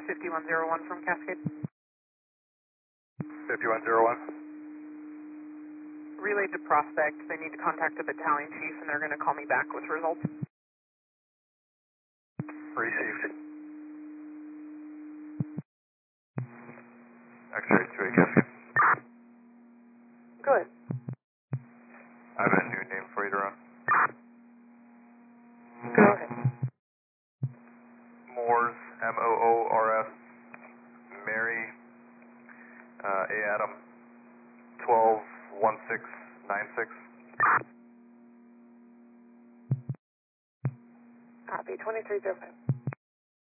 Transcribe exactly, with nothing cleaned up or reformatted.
fifty-one oh one from Cascade. fifty-one oh one. Relayed to Prospect. They need to contact the battalion chief and they're going to call me back with results. Received. X-ray two eight Cascade. Good. I have a new name for you to run. Go ahead. Moores, M O O R S, Mary, uh, A Adam, twelve one six nine six. Copy, twenty-three oh five.